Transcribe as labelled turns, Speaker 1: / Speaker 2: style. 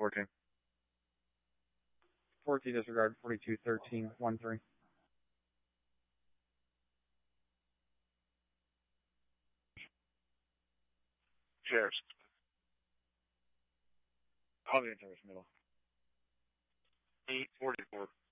Speaker 1: 14.
Speaker 2: 14 disregard 4213 13.
Speaker 1: Sheriffs. Call the entire middle. 844.